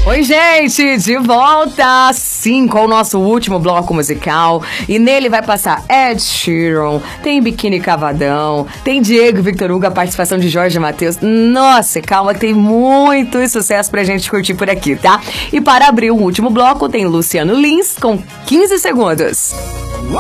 Oi, gente, de volta, sim, com o nosso último bloco musical. E nele vai passar Ed Sheeran, tem Biquíni Cavadão, tem Diego Victor Hugo, a participação de Jorge Mateus. Nossa, calma, tem muito sucesso pra gente curtir por aqui, tá? E para abrir o último bloco tem Luciano Lins com 15 segundos.